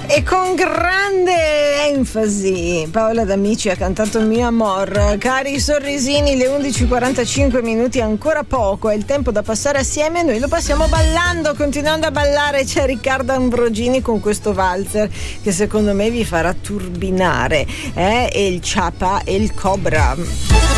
E con grande enfasi Paola D'Amici ha cantato Mio Amor. Cari sorrisini, le 11:45 minuti, ancora poco, è il tempo da passare assieme. Noi lo passiamo ballando, continuando a ballare. C'è Riccardo Ambrogini con questo valzer che secondo me vi farà turbinare, e il Chapa e il Cobra.